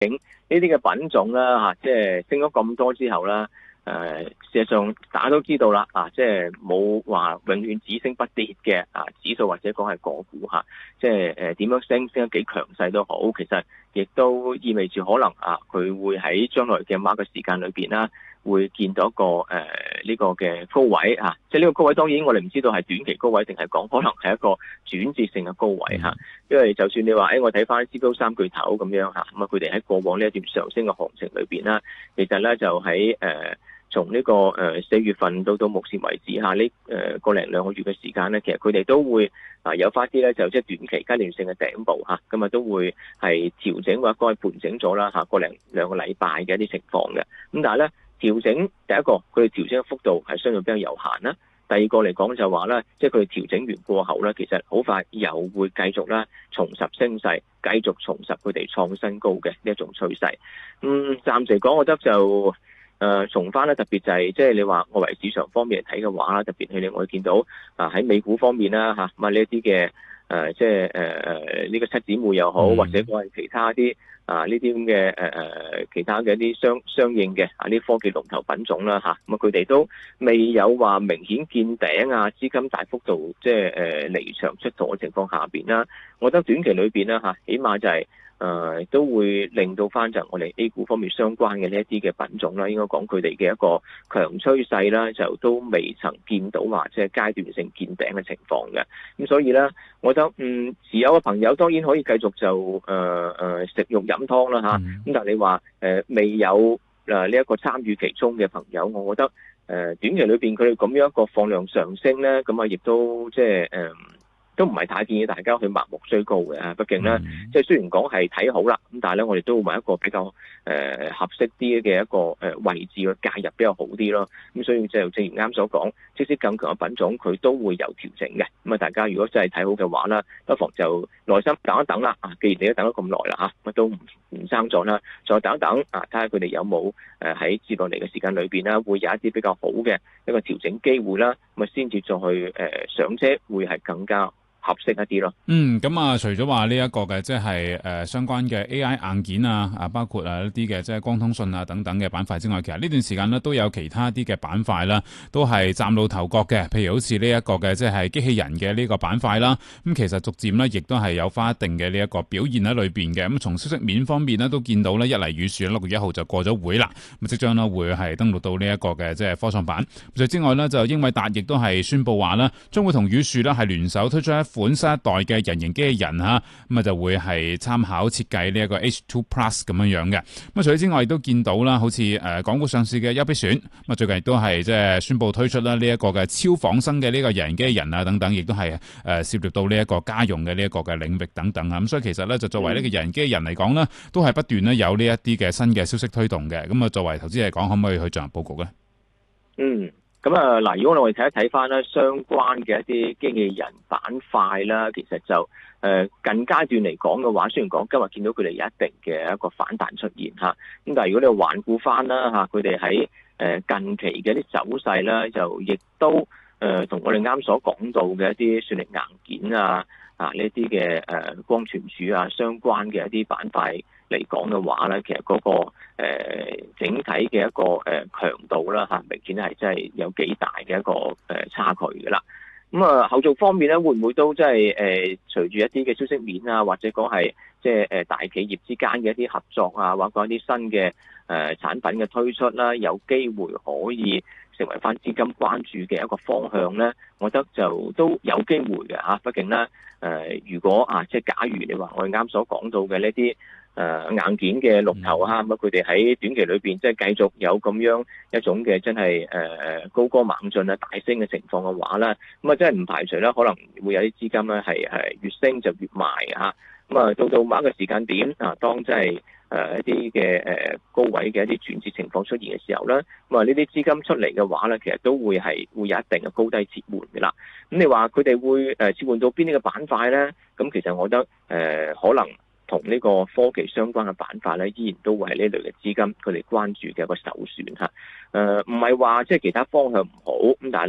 呢啲嘅品種啦即係升咗咁多之後啦，事實上大家都知道啦即係冇話永遠只升不跌嘅指數或者講係個股即係點樣升得幾強勢都好，其實亦都意味住可能佢會喺將來嘅某一個時間裏邊啦，會見到一個呢個嘅高位即係呢個高位當然我哋唔知道係短期高位定係講可能係一個轉折性嘅高位因為就算你話我睇翻招標三巨頭咁樣咁啊佢哋喺過往呢一段上升嘅行情裏邊啦，其實咧就喺從呢個4月份到目前為止呢個零兩個月嘅時間咧，其實佢哋都會有翻啲咧就即係短期階段性嘅頂部咁都會係調整或者係盤整咗啦個零兩個禮拜嘅一啲情況嘅。咁但係咧調整第一個佢哋調整嘅幅度係相對比較有限啦。第二個嚟講就話咧，即係佢哋調整完過後咧，其實好快又會繼續啦重拾升勢，繼續重拾佢哋創新高嘅呢一種趨勢。暫時嚟講，我覺得就從翻咧，特別就係即係你話外圍市場方面嚟睇嘅話啦，特別係我哋見到喺美股方面啦咁呢一啲嘅即係呢個七姊妹又好，或者講係其他啲呢啲咁嘅其他嘅一啲相應嘅呢啲科技龍頭品種啦咁佢哋都未有話明顯見頂資金大幅度即係離場出逃嘅情況下邊啦，我覺得短期裏邊啦起碼就係都會令到翻就我哋 A 股方面相關嘅呢一啲嘅品種啦，應該講佢哋嘅一個強趨勢啦，就都未曾見到話即係階段性見頂嘅情況嘅。咁所以咧，我覺得持有嘅朋友當然可以繼續就食肉飲湯啦咁但係你話未有呢一個參與其中嘅朋友，我覺得短期裏邊佢哋咁樣一個放量上升咧，咁亦都即係都唔係太建議大家去盲目追高嘅畢竟咧，即係雖然講係睇好啦，咁但係咧我哋都會揾一個比較合適啲嘅一個位置去介入比較好啲咯。咁所以就正如啱所講，即使更強嘅品種佢都會有調整嘅。咁大家如果真係睇好嘅話啦，不妨就耐心等一等啦。既然你都等咗咁耐啦乜都唔爭咗啦，再等一等睇下佢哋有冇喺接落嚟嘅時間裏邊啦，會有一啲比較好嘅一個調整機會啦，咁先至再去上車會係更加合適一啲咯。 咁除咗話呢一個嘅即係相關嘅 AI 硬件包括一啲嘅即係光通訊等等嘅板塊之外，其實呢段時間呢都有其他啲嘅板塊啦，都係嶄露頭角嘅。譬如好似呢一個嘅即係機器人嘅呢個板塊啦，咁其實逐漸呢亦都係有翻一定嘅呢一個表現喺裏邊嘅。咁從消息面方面呢，都見到呢一嚟宇樹6月1號就過咗會啦，咁即將呢會係登陸到呢一個嘅即係科創板。除之外呢，就英偉達亦都係宣布話呢將會同宇樹呢係聯手推出一款新一代嘅人形機器人咁就會係參考設計呢一個 H2 Plus 咁樣嘅。咁除咗之外，亦都見到啦，好似港股上市嘅優必選，咁最近亦都係即係宣布推出啦呢一個嘅超仿生嘅呢個人形機器人等等，亦都係涉獵到呢一個家用嘅呢一個嘅領域等等咁所以其實咧，就作為呢個人形機器人嚟講呢，都係不斷咧有呢一啲嘅新嘅消息推動嘅。咁作為投資嚟講，可唔可以去進行佈局咧？ 咁嗱，如果我哋睇一睇翻咧相關嘅一啲機器人板塊啦，其實就近階段嚟講嘅話，雖然講今日見到佢哋有一定嘅一個反彈出現咁但係如果你環顧翻啦佢哋喺近期嘅啲走勢啦，就亦都同我哋啱所講到嘅一啲算力硬件呢啲嘅光存儲相關嘅一啲板塊嚟講嘅話咧，其實嗰個整體嘅一個強度啦明顯係真係有幾大嘅一個差距㗎啦。咁後續方面咧，會唔會都即係隨住一啲嘅消息面或者講係即係大企業之間嘅一啲合作或者一啲新嘅產品嘅推出啦，有機會可以成為翻資金關注嘅一個方向咧？我覺得就都有機會嘅畢竟咧如果即係假如你話我哋啱所講到嘅呢啲硬件嘅龍頭咁佢哋喺短期裏邊即係繼續有咁樣一種嘅真係高歌猛進大升嘅情況嘅話咧，咁真係唔排除咧可能會有啲資金咧係越升就越賣咁到某一個時間點當真係一啲嘅高位嘅一啲轉折情況出現嘅時候咧，咁呢啲資金出嚟嘅話咧，其實都會有一定嘅高低切換嘅啦。咁你話佢哋會切換到邊啲嘅板塊咧？咁其實我覺得可能同呢個科技相關嘅板塊咧，依然都會係呢類嘅資金佢哋關注嘅一個首選唔係話即係其他方向唔好咁，但係咧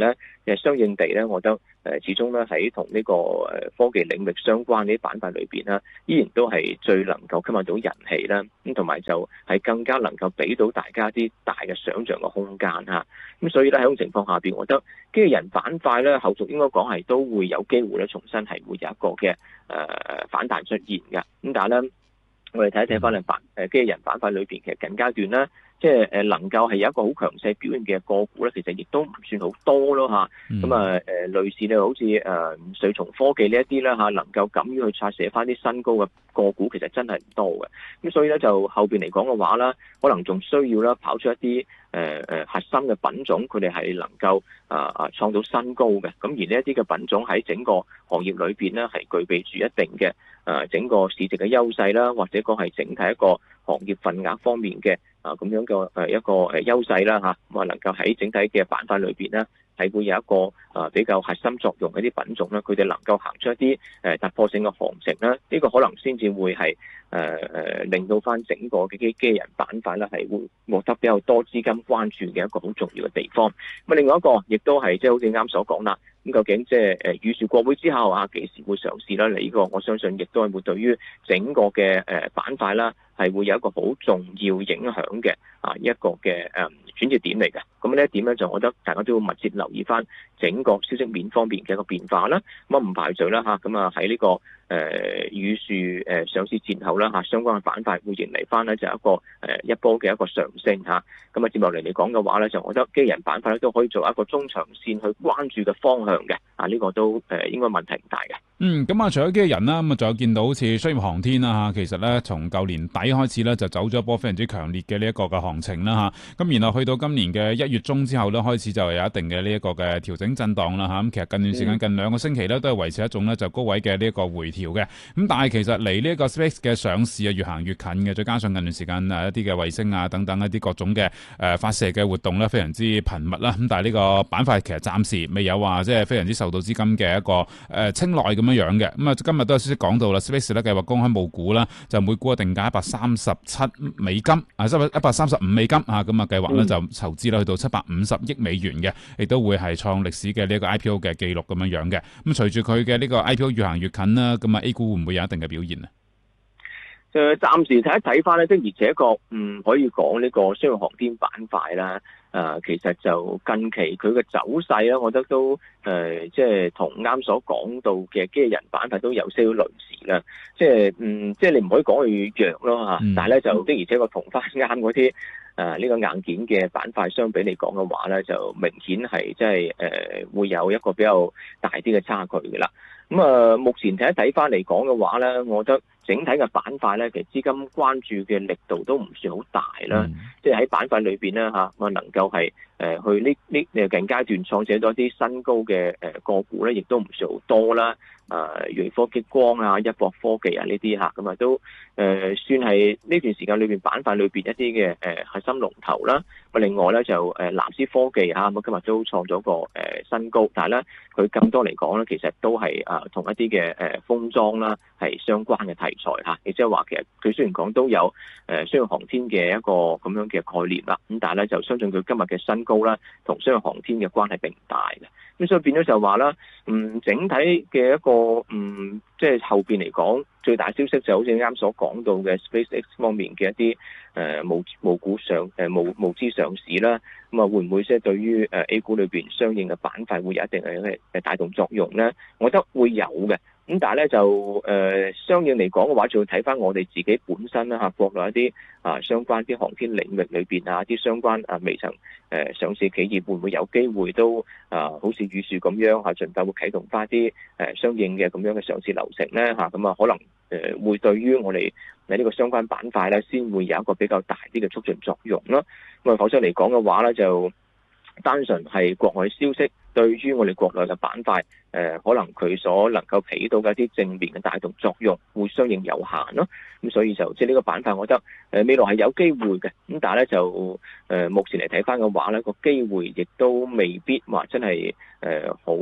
相應地咧，我覺得始終咧喺同呢個科技領域相關啲板塊裏邊啦，依然都係最能夠吸引到人氣啦。咁同埋就係更加能夠俾到大家啲大嘅想像嘅空間嚇。咁所以咧喺種情況下邊，我覺得機器人板塊咧後續應該講係都會有機會咧重新係會有一個嘅反彈出現嘅。咁但係咧，我哋睇翻機器人板塊裏邊，其實近階段咧，即係能夠係有一個好強勢表現嘅個股咧，其實亦都唔算好多咯嚇。咁類似咧，好似瑞松科技呢一啲啦嚇，能夠敢於去拆卸翻啲新高嘅個股，其實真係唔多嘅。咁所以咧，就後邊嚟講嘅話啦，可能仲需要啦跑出一啲核心嘅品種，佢哋係能夠創到新高嘅。咁而呢一啲嘅品種喺整個行業裏邊咧，係具備住一定嘅整個市值嘅優勢啦，或者講係整體一個行業份額方面嘅咁樣嘅一個優勢啦嚇。咁能夠喺整體嘅板塊裏邊咧，係會有一個比較核心作用嘅啲品種啦，佢哋能夠行出一啲突破性嘅行情啦，呢個可能先至會係令到翻整個嘅機器人板塊咧係會獲得比較多資金關注嘅一個好重要嘅地方。咁另外一個亦都係即係好似啱所講啦，咁究竟即係預算國會之後幾時會上市啦？呢個我相信亦都係會對於整個嘅板塊啦係會有一個好重要影響嘅一個嘅轉折點嚟嘅。咁呢一點咧就我覺得大家都要密切留意翻整個消息面方面嘅一個變化啦。咁唔排除啦咁喺呢個宇樹上市前後啦相關嘅板塊會迎嚟翻咧就一個一波嘅一個上升嚇。咁接落嚟嚟講嘅話咧，就我覺得機器人板塊咧都可以做一個中長線去關注嘅方向嘅。呢個都應該問題唔大嘅。 咁除咗機器人啦，咁仲有見到好似商業航天啦其實咧從舊年底開始咧就走咗一波非常之強烈嘅呢一個嘅行情啦咁然後去到今年嘅1月中之後咧，開始就有一定嘅呢一個嘅調整震盪啦咁其實近段時間近2個星期咧都係維持一種咧就高位嘅呢一個回調嘅。咁但係其實離呢一個 Space 嘅上市越行越近嘅，再加上近段時間一啲嘅衛星等等一啲各種嘅發射嘅活動咧非常之頻密啦。咁但係呢個板塊其實暫時未有話即係非常之受到資金嘅一個青睞咁樣嘅。咁今日都有消息講到啦 ，Space 咧計劃公開募股啦，就每股定價137美金，135美金咁計劃咧就籌資去到750億美元嘅，亦都會係創歷史嘅呢一個 IPO 嘅記錄咁樣嘅。咁隨住佢嘅呢個 IPO 越行越近啦，咁A 股會唔會有一定嘅表現啊？ 暫時睇翻咧，的而且確可以講呢個商業航天板塊啦。其實就近期佢嘅走勢咧，我覺得都即係同啱所講到嘅機器人板塊都有些少類似啦。即係你唔可以講佢弱咯但係咧就的而且確同翻啱嗰啲呢個硬件嘅板塊相比嚟講嘅話咧，就明顯係即係會有一個比較大啲嘅差距嘅啦。咁目前睇翻嚟講嘅話咧，我覺得整體嘅板塊咧，其實資金關注嘅力度都唔算好大啦。即係喺板塊裏邊咧我能夠係去呢近階段創造多啲新高嘅個股咧，亦都唔算好多啦。瑞科激光一博科技呢啲咁都算係呢段時間裏邊板塊裏邊一啲嘅核心龍頭啦。另外咧就藍思科技咁今日都創咗個新高，但係咧佢更多嚟講咧，其實都係同一啲嘅封裝啦係相關嘅題材亦即係話其實佢雖然講都有商業航天嘅一個咁樣嘅概念啦，咁但係咧就相信佢今日嘅新高啦，同商業航天嘅關係並唔大嘅。咁所以變咗就話啦，整體嘅一個即係後邊嚟講，最大消息就好似啱所講到嘅 SpaceX 方面嘅一啲募股募資上市啦，咁會唔會即係對於A 股裏邊相應嘅板塊會有一定嘅帶動作用咧？我覺得會有嘅。咁但係咧就相應嚟講嘅話，就要睇翻我哋自己本身啦國內一啲相關啲航天領域裏邊啲相關未曾上市企業會唔會有機會都好似宇樹咁樣盡快會啟動翻啲相應嘅咁樣嘅上市流程咧咁可能會對於我哋呢個相關板塊咧先會有一個比較大啲嘅促進作用咯。咁否則嚟講嘅話咧，就單純係國外消息對於我哋國內嘅板塊可能佢所能夠起到嘅一啲正面嘅帶動作用會相應有限咯。咁所以就即係呢個板塊，我覺得未來係有機會嘅。咁但係咧就目前嚟睇翻嘅話咧，個機會亦都未必話真係好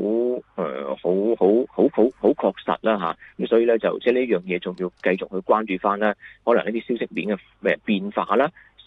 確實啦咁所以咧就即係呢樣嘢仲要繼續去關注翻啦，可能呢啲消息面嘅變化啦，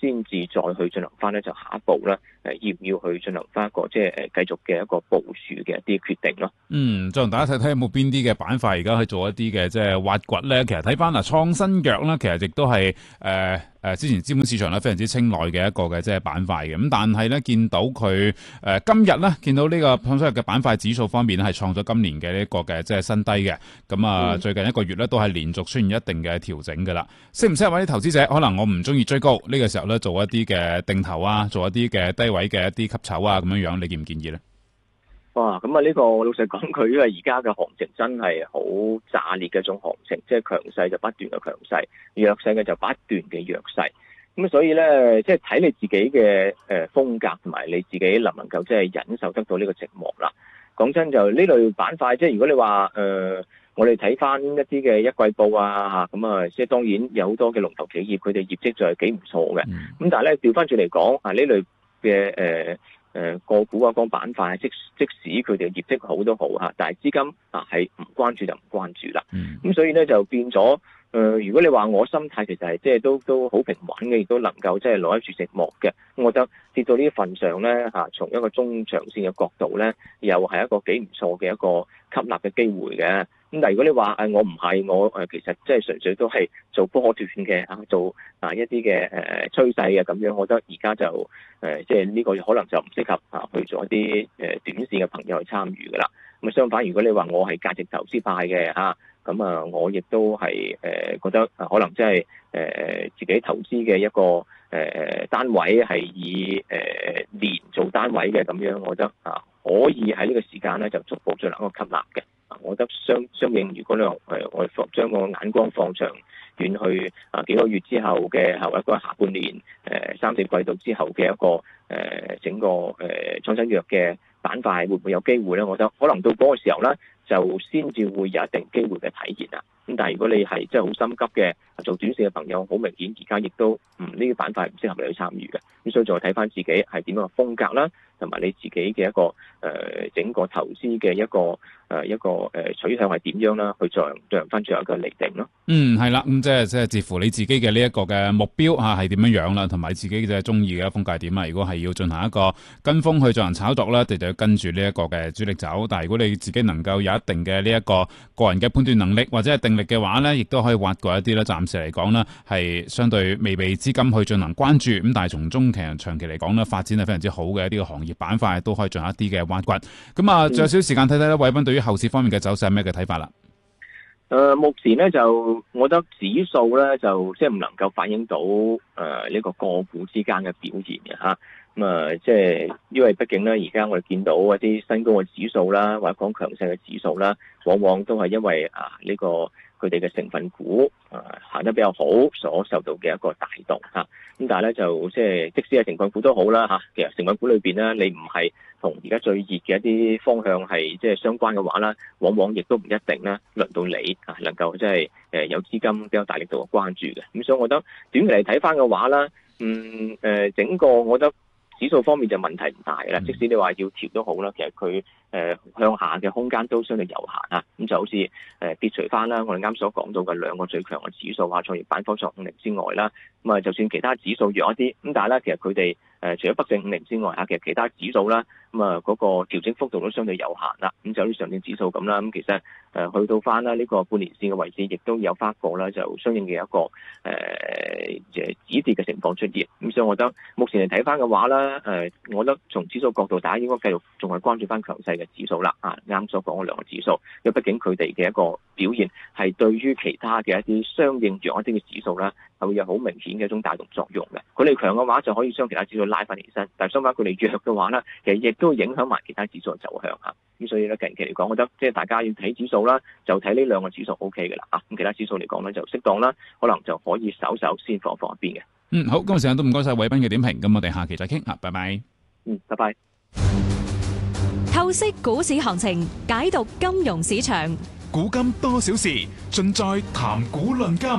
先至再去進行翻咧就下一步咧要唔要去進行翻一個即係繼續嘅一個部署嘅一啲決定咯。 再同大家睇睇有冇邊啲嘅板塊而家去做一啲嘅即係挖掘咧。其實睇翻創新藥啦，其實亦都係之前資本市場咧非常之青睞嘅一個嘅即係板塊嘅。咁但係咧見到佢今日咧見到呢個創新藥嘅板塊指數方面咧係創咗今年嘅呢一個嘅即係新低嘅。咁最近一個月咧都係連續出現一定嘅調整噶啦。適唔適合啲投資者？可能我唔中意追高呢個時候咧做一啲嘅定投啊，做一啲嘅低位嘅一啲吸籌啊咁樣樣，你建唔建議咧？ 哇，咁啊呢個老實講，佢因為而家嘅行情真係好炸裂嘅一種行情，即係強勢就不斷嘅強勢，弱勢嘅就不斷嘅弱勢。咁所以咧，即係睇你自己嘅風格同埋你自己能唔能夠即係忍受得到呢個寂寞啦。講真就呢類板塊，即係如果你話我哋睇翻一啲嘅一季報啊，咁啊，即係當然有好多嘅龍頭企業，佢哋業績就係幾唔錯嘅。咁但係咧調翻轉嚟講啊，呢類嘅個股啊，個板塊，即使佢哋業績好都好嚇，但係資金係唔關注就唔關注啦。咁所以咧就變咗如果你話我心態其實係即係都好平穩嘅，亦都能夠即係攞得住寂寞嘅。我覺得跌到呢份上咧從一個中長線嘅角度咧，又係一個幾唔錯嘅一個吸納嘅機會嘅。咁但係如果你話我唔係，我其實即係純粹都係做波段嘅做一啲嘅趨勢嘅咁樣，我覺得而家就即係呢個可能就唔適合去做一啲短線嘅朋友去參與㗎啦。咁相反，如果你話我係價值投資派嘅咁我亦都係覺得可能即係自己投資嘅一個單位係以年做單位嘅咁樣，我覺得可以喺呢個時間咧就逐步進行一個吸納嘅。我覺得相應，如果你話我將個眼光放長遠去幾個月之後嘅一個下半年3-4季度之後嘅一個整個創新藥嘅板塊會唔會有機會咧？我覺得可能到嗰個時候咧，就先至會有一定機會嘅體現啦。咁但係如果你係真係好心急嘅做短線嘅朋友，好明顯而家亦都呢啲板塊唔適合你去參與嘅。咁所以再睇翻自己係點樣嘅風格啦，同埋你自己嘅一個整個投資嘅一個取向係點樣啦，去進行翻最後一個釐定咯。 係啦，咁即係視乎你自己嘅呢一個嘅目標係點樣樣啦，同埋自己嘅中意嘅風格係點啊。如果係要進行一個跟風去進行炒作啦，你就要跟住呢一個嘅主力走。但係如果你自己能夠有一定嘅呢一個個人嘅判斷能力或者係定力嘅話咧，亦都可以挖掘一啲咧。暫時嚟講咧，係相對未被資金去進行關注，咁但係從中期長期嚟講咧，發展係非常之好嘅一啲嘅行業板塊，都可以進行一啲嘅挖掘。咁仲有少少時間睇睇咧，偉斌對於後市方面嘅走勢係咩嘅睇法啦？ 目前咧就我覺得指數咧就即係唔能夠反映到呢個個股之間嘅表現嘅嚇。即係因為畢竟咧，而家我哋見到一啲新高嘅指數啦，或者講強勢嘅指數啦，往往都係因為呢個佢哋嘅成分股行得比較好，所受到嘅一個帶動嚇。咁但係咧就即係即使係成分股都好啦嚇，其實成分股裏邊咧，你唔係同而家最熱嘅一啲方向係即係相關嘅話啦，往往亦都唔一定咧輪到你能夠即係有資金比較大力度嘅關注嘅。咁所以我覺得短期嚟睇翻嘅話啦，整個我覺得指數方面就問題唔大啦，即使你話要調都好啦，其實佢向下嘅空間都相對有限啊。咁就好似撇除翻啦，我哋啱所講到嘅兩個最強嘅指數創業板科創50之外啦，咁就算其他指數弱一啲，咁但係咧其實佢哋除咗北證50之外其實其他指數啦，咁嗰個調整幅度都相對有限啦。咁就好似上證指數咁啦，咁其實去到翻啦呢個半年線嘅位置，亦都有翻個啦，就相應嘅一個止跌嘅情況出現。咁所以我覺得目前嚟睇翻嘅話咧，我覺得從指數角度，大家應該繼續仲係關注翻強勢嘅指數啦。啱所講嘅兩個指數，因為畢竟佢哋嘅一個表現係對於其他嘅一啲相應弱一啲嘅指數啦，係會有好明顯嘅一種帶動作用嘅。佢哋強嘅話，就可以將其他指數拉翻起身；但係相反，佢哋弱嘅話咧，其實亦都會影響埋其他指數嘅走向嚇。咁所以咧，近期嚟講，我覺得即係大家要睇指數啦，就睇呢兩個指數 OK 嘅啦。咁其他指數嚟講咧，就適當啦，可能就可以稍先放一邊嘅。 好，今日時間都唔該晒偉斌嘅點評，咁我哋下期再傾，拜拜。 拜拜。 透析股市行情，解讀金融市場， 古今多少事，盡在談股論金。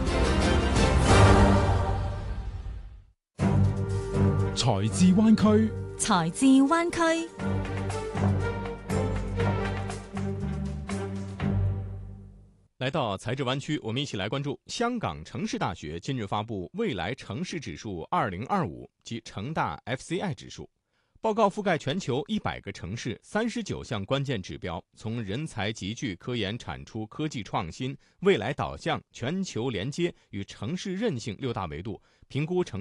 財智灣區， 財智灣區。 来到财智湾区，我们一起来关注香港城市大学近日发布未来城市指数2025及城大 FCI 指数。报告覆盖全球100个城市39项关键指标，从人才集聚、科研产出、科技创新、未来导向、全球连接与城市韧性6大维度评估城